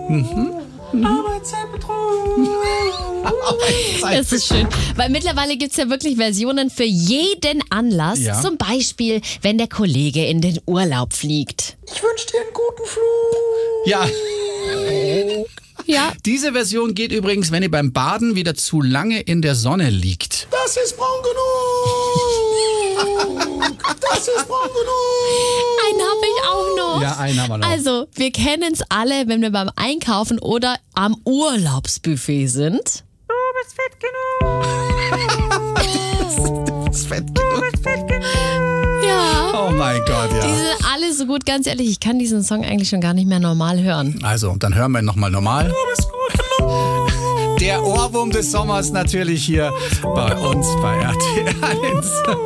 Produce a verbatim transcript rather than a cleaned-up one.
Mhm. Arbeitszeitbetrug. Das ist schön, weil mittlerweile gibt es ja wirklich Versionen für jeden Anlass. Ja. Zum Beispiel, wenn der Kollege in den Urlaub fliegt. Ich wünsche dir einen guten Flug. Ja. Ja. Diese Version geht übrigens, wenn ihr beim Baden wieder zu lange in der Sonne liegt. Das ist braun genug. Das ist braun genug. Einen habe ich auch noch. Ja, einen haben wir noch. Also, wir kennen es alle, wenn wir beim Einkaufen oder am Urlaubsbuffet sind. Du bist fett genug. Du bist fett genug. Du bist fett genug. Ja. Oh mein Gott, ja. Die sind alle so gut, ganz ehrlich, ich kann diesen Song eigentlich schon gar nicht mehr normal hören. Also, dann hören wir ihn nochmal normal. Du bist gut genug. Der Ohrwurm des Sommers natürlich hier bei uns bei R T L eins.